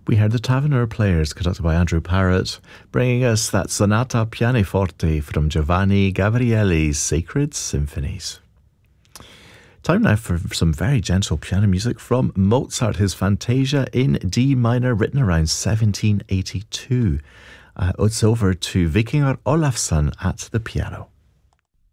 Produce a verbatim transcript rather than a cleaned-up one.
We heard the Taverner Players, conducted by Andrew Parrott, bringing us that Sonata Pianoforte from Giovanni Gabrieli's Sacred Symphonies. Time now for some very gentle piano music from Mozart, his Fantasia in D minor, written around seventeen eighty-two. Uh, it's over to Vikingur Olafsson at the piano.